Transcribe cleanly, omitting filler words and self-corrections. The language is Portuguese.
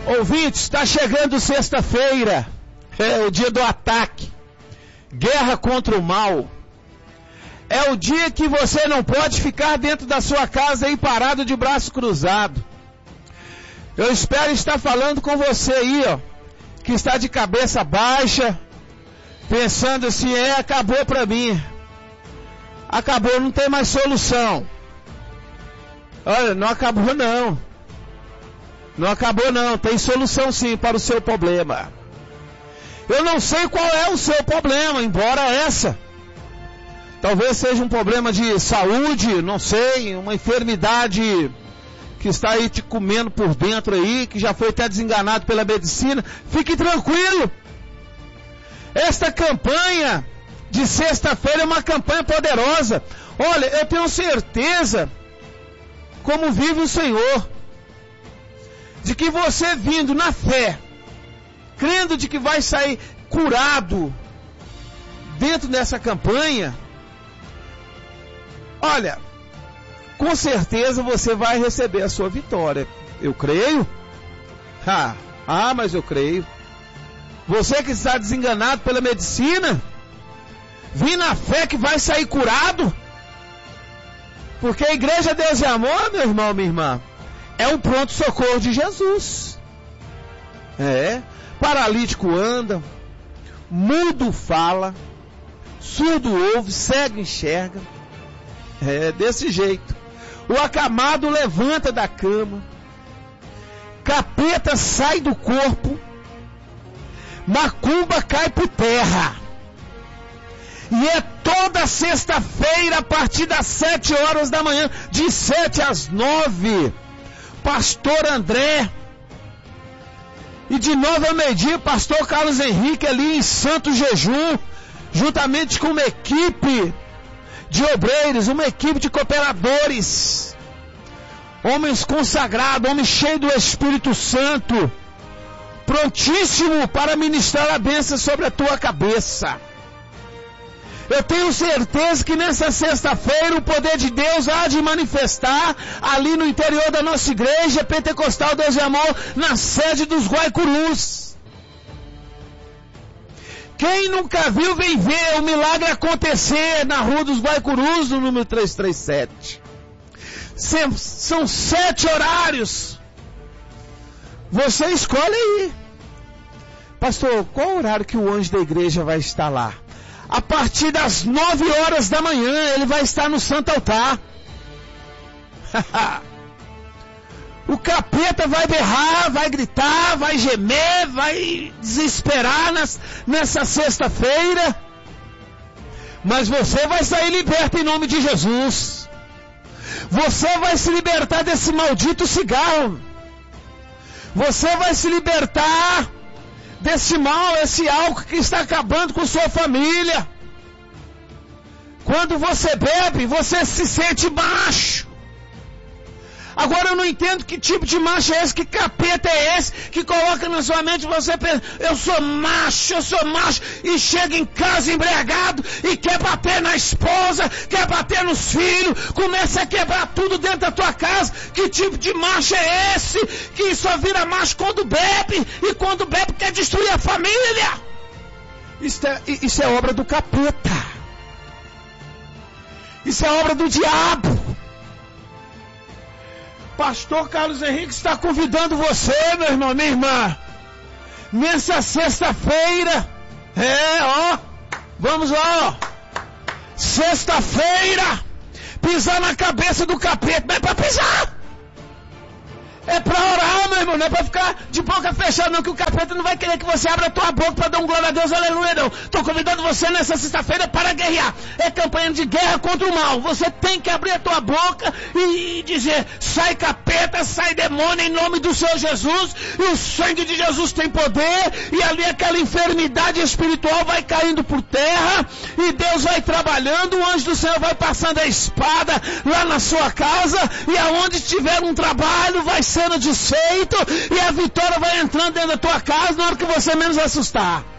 Ouvintes, está chegando sexta-feira, é o dia do ataque, guerra contra o mal. É o dia que você não pode ficar dentro da sua casa aí parado de braço cruzado. Eu espero estar falando com você aí, ó, que está de cabeça baixa, pensando assim, acabou pra mim. Acabou, não tem mais solução. Olha, não acabou não. Não acabou não, tem solução sim para o seu problema. Eu não sei qual é o seu problema, embora essa. Talvez seja um problema de saúde, não sei, uma enfermidade que está aí te comendo por dentro aí, que já foi até desenganado pela medicina. Fique tranquilo. Esta campanha de sexta-feira é uma campanha poderosa. Olha, eu tenho certeza, como vive o Senhor, de que você vindo na fé, crendo de que vai sair curado dentro dessa campanha, olha, com certeza você vai receber a sua vitória. Eu creio. Mas eu creio. Você que está desenganado pela medicina, vem na fé que vai sair curado. Porque a igreja Deus é Amor, meu irmão, minha irmã, é um pronto-socorro de Jesus. Paralítico anda, mudo fala, surdo ouve, cego enxerga. Desse jeito. O acamado levanta da cama, capeta sai do corpo, macumba cai por terra. E é toda sexta-feira a partir das 7 horas da manhã, de 7 às 9, Pastor André, e de 9 ao meio-dia, Pastor Carlos Henrique ali em Santo Jejum, juntamente com uma equipe de obreiros, uma equipe de cooperadores, homens consagrados, homens cheios do Espírito Santo, prontíssimo para ministrar a bênção sobre a tua cabeça. Eu tenho certeza que nessa sexta-feira o poder de Deus há de manifestar ali no interior da nossa igreja Pentecostal Deus e Amor, na sede dos Guaicurus. Quem nunca viu, vem ver o milagre acontecer na Rua dos Guaicurus, no número 337. São 7 horários. Você escolhe aí. Pastor, qual o horário que o anjo da igreja vai estar lá? A partir das 9 horas da manhã, ele vai estar no Santo Altar. O capeta vai berrar, vai gritar, vai gemer, vai desesperar nessa sexta-feira. Mas você vai sair liberto em nome de Jesus. Você vai se libertar desse maldito cigarro. Você vai se libertar desse mal, esse álcool que está acabando com sua família. Quando você bebe, você se sente macho. Agora eu não entendo que tipo de macho é esse, que capeta é esse, que coloca na sua mente, você pensa, eu sou macho, e chega em casa embriagado, e quer bater na esposa, quer bater nos filhos, começa a quebrar tudo dentro da tua casa. Que tipo de macho é esse, que só vira macho quando bebe, e quando bebe quer destruir a família? Isso é obra do capeta. Isso é obra do diabo. Pastor Carlos Henrique está convidando você, meu irmão, minha irmã, nessa sexta-feira. Vamos lá, sexta-feira, pisar na cabeça do capeta. Não é para pisar, é para orar, meu irmão, não é para ficar de boca fechada não, que o capeta não vai querer que você abra a tua boca para dar um glória a Deus, aleluia não. Estou convidando você nessa sexta-feira para guerrear. É campanha de guerra contra o mal. Você tem que abrir a tua boca e dizer, sai capeta, sai demônio em nome do Senhor Jesus, e o sangue de Jesus tem poder, e ali aquela enfermidade espiritual vai caindo por terra, e Deus vai trabalhando, o anjo do Senhor vai passando a espada lá na sua casa, e aonde tiver um trabalho vai sendo desfeito, e a vitória vai entrando dentro da tua casa na hora que você menos assustar.